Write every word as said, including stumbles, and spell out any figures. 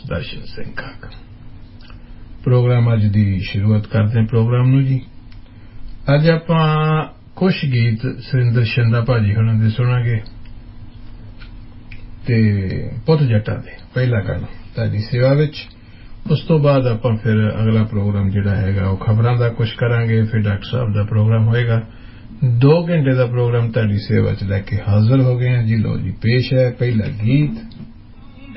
Darshan Singh Kaka. Programme ਅੱਜ ਦੀ ਸ਼ੁਰੂਆਤ ਕਰਦੇ ਹਾਂ ਪ੍ਰੋਗਰਾਮ ਨੂੰ ਜੀ। ਅੱਜ ਆਪਾਂ ਕੁਛ ਗੀਤ ਸੁਰਿੰਦਰ ਸ਼ਿੰਦਾ ਭਾਜੀ ਹੁਣਾਂ ਦੇ ਸੁਣਾਂਗੇ ਤੇ ਪੁੱਤ ਜੱਟਾਂ ਦੇ ਪਹਿਲਾ ਗਾਣਾ ਤੁਹਾਡੀ ਸੇਵਾ ਵਿੱਚ। ਉਸ ਤੋਂ ਬਾਅਦ ਆਪਾਂ ਫਿਰ ਅਗਲਾ ਪ੍ਰੋਗਰਾਮ ਜਿਹੜਾ ਹੈਗਾ ਉਹ ਖਬਰਾਂ ਦਾ ਕੁਛ ਕਰਾਂਗੇ। ਫਿਰ ਡਾਕਟਰ ਸਾਹਿਬ ਦਾ ਪ੍ਰੋਗਰਾਮ ਹੋਏਗਾ। ਦੋ ਘੰਟੇ ਦਾ ਪ੍ਰੋਗਰਾਮ ਤੁਹਾਡੀ ਸੇਵਾ ਚ ਲੈ ਕੇ ਹਾਜ਼ਰ ਹੋ ਗਏ ਹਾਂ ਜੀ। ਲੋ ਜੀ ਪੇਸ਼ ਹੈ ਪਹਿਲਾ ਗੀਤ